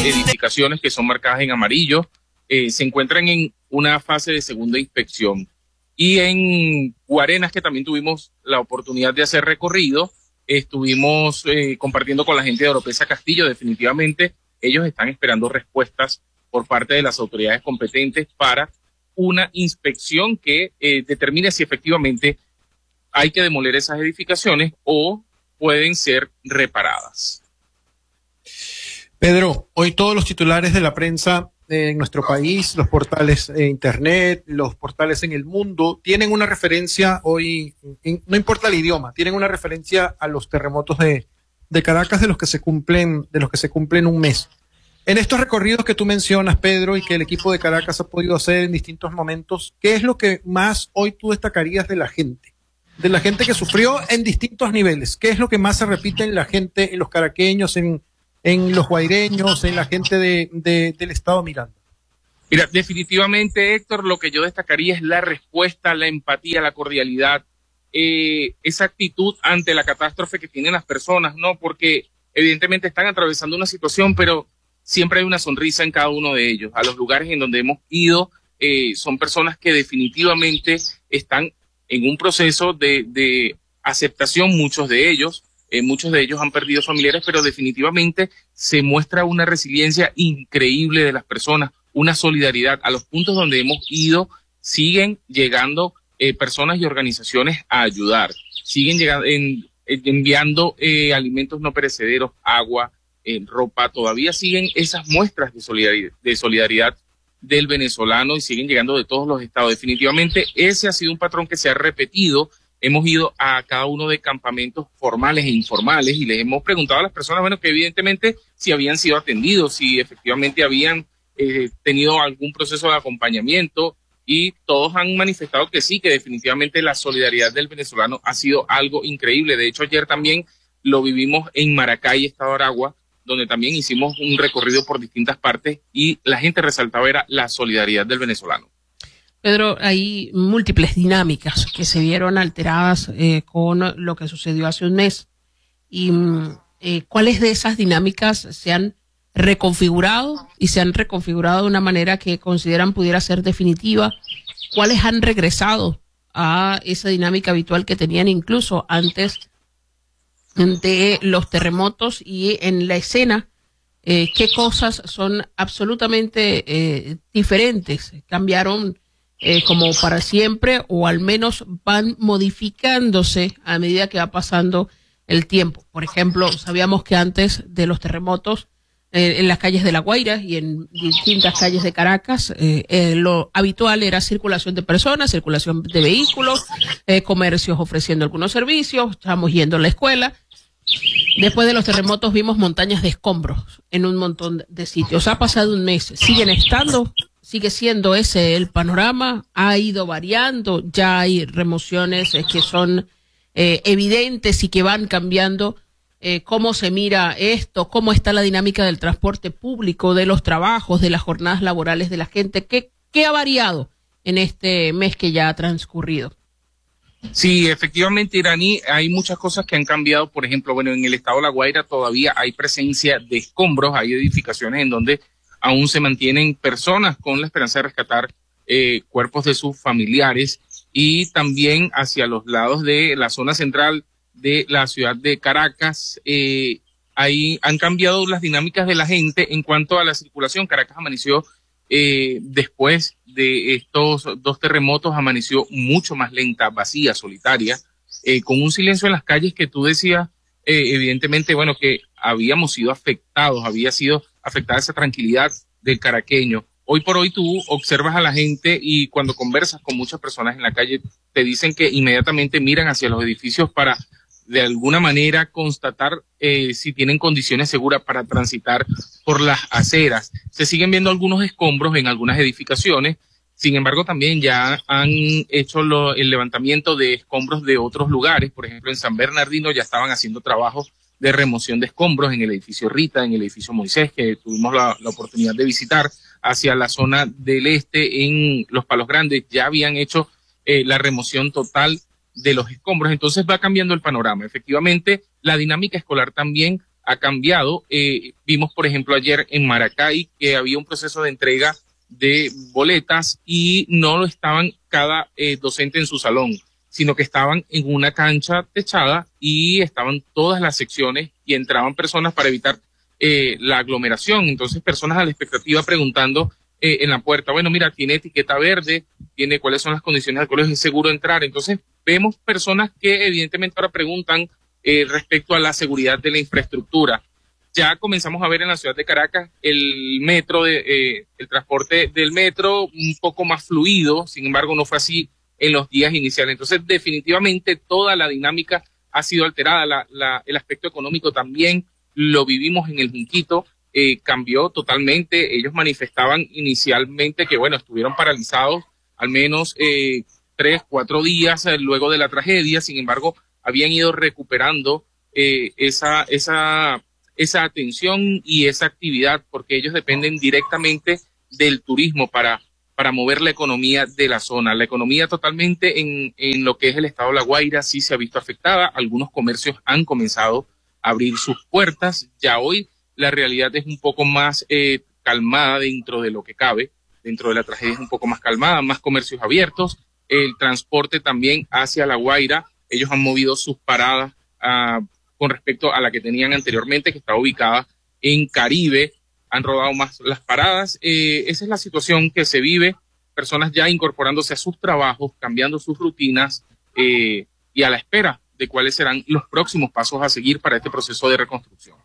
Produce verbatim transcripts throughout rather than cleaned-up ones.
edificaciones que son marcadas en amarillo eh, se encuentran en una fase de segunda inspección. Y en Guarenas, que también tuvimos la oportunidad de hacer recorrido, estuvimos eh, compartiendo con la gente de Oropesa Castillo. Definitivamente ellos están esperando respuestas por parte de las autoridades competentes para una inspección que eh, determine si efectivamente hay que demoler esas edificaciones o pueden ser reparadas. Pedro, hoy todos los titulares de la prensa eh, en nuestro país, los portales de internet, los portales en el mundo, tienen una referencia hoy, en, no importa el idioma, tienen una referencia a los terremotos de, de Caracas de los que se cumplen, de los que se cumplen un mes. En estos recorridos que tú mencionas, Pedro, y que el equipo de Caracas ha podido hacer en distintos momentos, ¿qué es lo que más hoy tú destacarías de la gente? De la gente que sufrió en distintos niveles. ¿Qué es lo que más se repite en la gente, en los caraqueños, en, en los guaireños, en la gente de, de, del estado Miranda? Mira, definitivamente, Héctor, lo que yo destacaría es la respuesta, la empatía, la cordialidad, eh, esa actitud ante la catástrofe que tienen las personas, ¿no? Porque evidentemente están atravesando una situación, pero siempre hay una sonrisa en cada uno de ellos. A los lugares en donde hemos ido, eh, son personas que definitivamente están en un proceso de, de aceptación, muchos de ellos, eh, muchos de ellos han perdido familiares, pero definitivamente se muestra una resiliencia increíble de las personas, una solidaridad. A los puntos donde hemos ido, siguen llegando eh, personas y organizaciones a ayudar, siguen llegando, en, en, enviando eh, alimentos no perecederos, agua, en ropa. Todavía siguen esas muestras de solidaridad, de solidaridad del venezolano y siguen llegando de todos los estados. Definitivamente ese ha sido un patrón que se ha repetido. Hemos ido a cada uno de campamentos formales e informales y les hemos preguntado a las personas, bueno, que evidentemente si habían sido atendidos, si efectivamente habían eh, tenido algún proceso de acompañamiento, y todos han manifestado que sí, que definitivamente la solidaridad del venezolano ha sido algo increíble. De hecho, ayer también lo vivimos en Maracay, estado de Aragua, donde también hicimos un recorrido por distintas partes y la gente resaltaba era la solidaridad del venezolano. Pedro, hay múltiples dinámicas que se vieron alteradas eh, con lo que sucedió hace un mes. ¿Y eh, cuáles de esas dinámicas se han reconfigurado y se han reconfigurado de una manera que consideran pudiera ser definitiva? ¿Cuáles han regresado a esa dinámica habitual que tenían incluso antes de los terremotos? Y en la escena, eh, ¿qué cosas son absolutamente eh, diferentes? ¿Cambiaron eh, como para siempre o al menos van modificándose a medida que va pasando el tiempo? Por ejemplo, sabíamos que antes de los terremotos, eh, en las calles de La Guaira y en distintas calles de Caracas, eh, eh, lo habitual era circulación de personas, circulación de vehículos, eh, comercios ofreciendo algunos servicios, estábamos yendo a la escuela. Después de los terremotos vimos montañas de escombros en un montón de sitios. Ha pasado un mes, siguen estando, sigue siendo ese el panorama, ha ido variando, ya hay remociones eh, que son eh, evidentes y que van cambiando eh, cómo se mira esto, cómo está la dinámica del transporte público, de los trabajos, de las jornadas laborales de la gente. ¿Qué, qué ha variado en este mes que ya ha transcurrido? Sí, efectivamente, Iraní, hay muchas cosas que han cambiado. Por ejemplo, bueno, en el estado de La Guaira todavía hay presencia de escombros, hay edificaciones en donde aún se mantienen personas con la esperanza de rescatar eh, cuerpos de sus familiares, y también hacia los lados de la zona central de la ciudad de Caracas, eh, ahí han cambiado las dinámicas de la gente en cuanto a la circulación. Caracas amaneció eh, después de estos dos terremotos, amaneció mucho más lenta, vacía, solitaria, eh, con un silencio en las calles que tú decías, eh, evidentemente, bueno, que habíamos sido afectados, había sido afectada esa tranquilidad del caraqueño. Hoy por hoy tú observas a la gente y cuando conversas con muchas personas en la calle, te dicen que inmediatamente miran hacia los edificios para de alguna manera constatar eh, si tienen condiciones seguras para transitar por las aceras. Se siguen viendo algunos escombros en algunas edificaciones, sin embargo también ya han hecho lo, el levantamiento de escombros de otros lugares. Por ejemplo, en San Bernardino ya estaban haciendo trabajos de remoción de escombros en el edificio Rita, en el edificio Moisés, que tuvimos la, la oportunidad de visitar. Hacia la zona del este, en Los Palos Grandes, ya habían hecho eh, la remoción total de los escombros. Entonces va cambiando el panorama. Efectivamente, la dinámica escolar también ha cambiado. Eh, vimos, por ejemplo, ayer en Maracay que había un proceso de entrega de boletas y no lo estaban cada eh, docente en su salón, sino que estaban en una cancha techada y estaban todas las secciones y entraban personas para evitar eh, la aglomeración. Entonces, personas a la expectativa preguntando eh, en la puerta, bueno, mira, tiene etiqueta verde, tiene cuáles son las condiciones del colegio, es seguro entrar. Entonces, vemos personas que evidentemente ahora preguntan eh, respecto a la seguridad de la infraestructura. Ya comenzamos a ver en la ciudad de Caracas el metro, de, eh, el transporte del metro un poco más fluido, sin embargo no fue así en los días iniciales. Entonces definitivamente toda la dinámica ha sido alterada, la, la, el aspecto económico también lo vivimos en el Junquito, eh, cambió totalmente. Ellos manifestaban inicialmente que bueno, estuvieron paralizados al menos eh, tres, cuatro días eh, luego de la tragedia, sin embargo habían ido recuperando eh, esa, esa esa atención y esa actividad, porque ellos dependen directamente del turismo para, para mover la economía de la zona. La economía totalmente en, en lo que es el estado de La Guaira sí se ha visto afectada. Algunos comercios han comenzado a abrir sus puertas. Ya hoy la realidad es un poco más eh, calmada dentro de lo que cabe. Dentro de la tragedia es un poco más calmada, más comercios abiertos. El transporte también hacia La Guaira. Ellos han movido sus paradas a con respecto a la que tenían anteriormente, que estaba ubicada en Caribe, han rodado más las paradas. Eh, esa es la situación que se vive, personas ya incorporándose a sus trabajos, cambiando sus rutinas eh, y a la espera de cuáles serán los próximos pasos a seguir para este proceso de reconstrucción.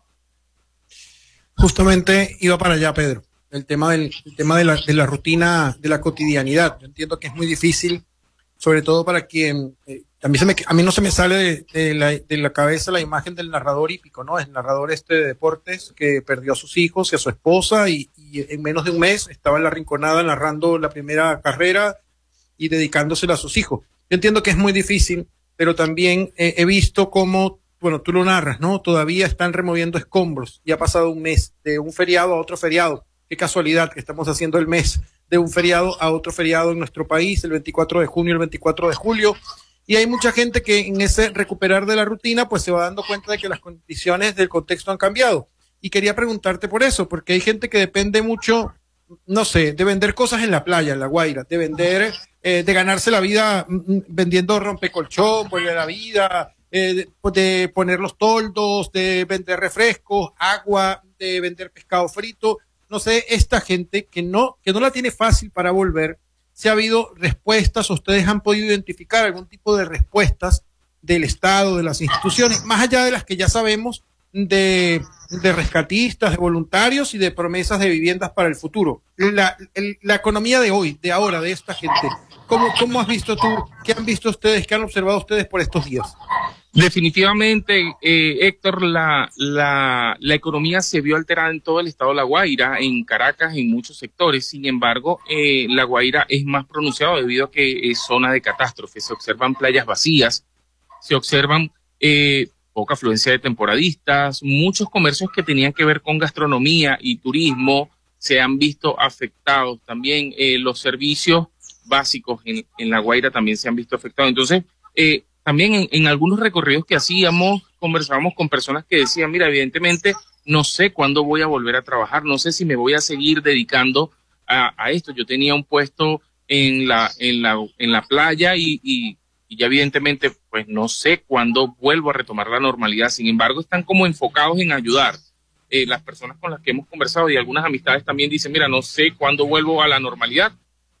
Justamente iba para allá, Pedro, el tema del el tema de la, de la rutina, de la cotidianidad. Yo entiendo que es muy difícil, sobre todo para quien... Eh, A mí, se me, a mí no se me sale de, de, la, de la cabeza la imagen del narrador hípico, ¿no? El narrador este de deportes que perdió a sus hijos y a su esposa y, y en menos de un mes estaba en la Rinconada narrando la primera carrera y dedicándosela a sus hijos. Yo entiendo que es muy difícil, pero también eh, he visto cómo, bueno, tú lo narras, ¿no? Todavía están removiendo escombros y ha pasado un mes de un feriado a otro feriado. Qué casualidad que estamos haciendo el mes de un feriado a otro feriado en nuestro país, el veinticuatro de junio, el veinticuatro de julio. Y hay mucha gente que en ese recuperar de la rutina pues se va dando cuenta de que las condiciones del contexto han cambiado. Y quería preguntarte por eso, porque hay gente que depende mucho, no sé, de vender cosas en la playa, en La Guaira, de vender, eh, de ganarse la vida mm, vendiendo rompecolchón, pues de la vida, eh, de, de poner los toldos, de vender refrescos, agua, de vender pescado frito. No sé, esta gente que no, que no la tiene fácil para volver. Si ha habido respuestas, ustedes han podido identificar algún tipo de respuestas del Estado, de las instituciones, más allá de las que ya sabemos, de, de rescatistas, de voluntarios y de promesas de viviendas para el futuro. La, el, la economía de hoy, de ahora, de esta gente, ¿cómo, cómo has visto tú, qué han visto ustedes, qué han observado ustedes por estos días? Definitivamente, eh, Héctor, la, la, la economía se vio alterada en todo el estado de La Guaira, en Caracas, en muchos sectores. Sin embargo, eh, La Guaira es más pronunciado debido a que es zona de catástrofe. Se observan playas vacías, se observan eh, poca afluencia de temporadistas, muchos comercios que tenían que ver con gastronomía y turismo se han visto afectados. También eh, los servicios básicos en, en La Guaira también se han visto afectados. Entonces, eh, También en, en algunos recorridos que hacíamos, conversábamos con personas que decían, mira, evidentemente no sé cuándo voy a volver a trabajar, no sé si me voy a seguir dedicando a, a esto. Yo tenía un puesto en la, en la, en la playa y, y, y ya evidentemente pues no sé cuándo vuelvo a retomar la normalidad. Sin embargo, están como enfocados en ayudar. Eh, las personas con las que hemos conversado y algunas amistades también dicen, mira, no sé cuándo vuelvo a la normalidad.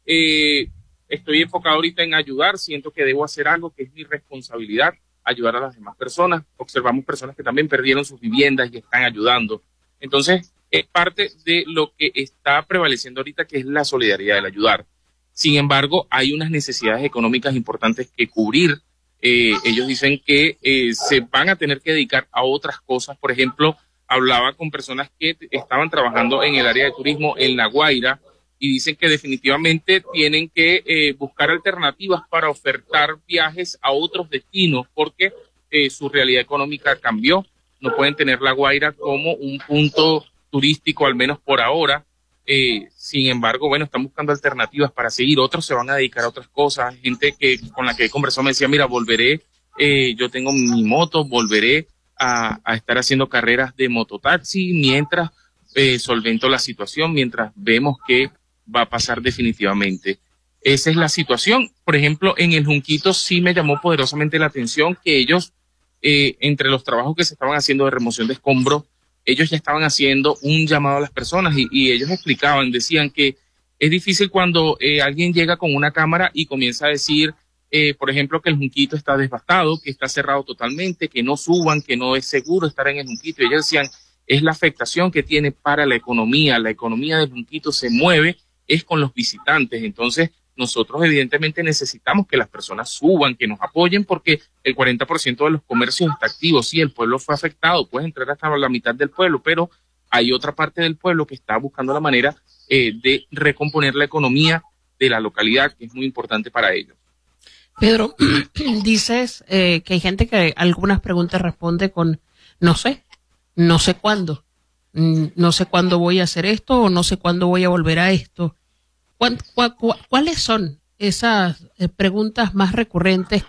Eh, Estoy enfocado ahorita en ayudar, siento que debo hacer algo que es mi responsabilidad, ayudar a las demás personas. Observamos personas que también perdieron sus viviendas y están ayudando. Entonces, es parte de lo que está prevaleciendo ahorita, que es la solidaridad, el ayudar. Sin embargo, hay unas necesidades económicas importantes que cubrir. Eh, ellos dicen que eh, se van a tener que dedicar a otras cosas. Por ejemplo, hablaba con personas que estaban trabajando en el área de turismo en La Guaira, y dicen que definitivamente tienen que eh, buscar alternativas para ofertar viajes a otros destinos porque eh, su realidad económica cambió. No pueden tener La Guaira como un punto turístico, al menos por ahora. Eh, sin embargo, bueno, están buscando alternativas para seguir. Otros se van a dedicar a otras cosas. Gente que con la que he conversado me decía, mira, volveré, eh, yo tengo mi moto, volveré a, a estar haciendo carreras de mototaxi mientras eh, solvento la situación, mientras vemos que va a pasar definitivamente. Esa es la situación. Por ejemplo, en el Junquito sí me llamó poderosamente la atención que ellos, eh, entre los trabajos que se estaban haciendo de remoción de escombros, ellos ya estaban haciendo un llamado a las personas y, y ellos explicaban, decían que es difícil cuando eh, alguien llega con una cámara y comienza a decir, eh, por ejemplo, que el Junquito está devastado, que está cerrado totalmente, que no suban, que no es seguro estar en el Junquito. Y ellos decían, es la afectación que tiene para la economía. La economía del Junquito se mueve, es con los visitantes. Entonces, nosotros evidentemente necesitamos que las personas suban, que nos apoyen, porque el cuarenta por ciento de los comercios está activo. Sí, el pueblo fue afectado, puedes entrar hasta la mitad del pueblo, pero hay otra parte del pueblo que está buscando la manera eh, de recomponer la economía de la localidad, que es muy importante para ellos. Pedro, dices eh, que hay gente que algunas preguntas responde con no sé, no sé cuándo, no sé cuándo voy a hacer esto o no sé cuándo voy a volver a esto. ¿Cuál, cuál, cuál, ¿Cuáles son esas eh, preguntas más recurrentes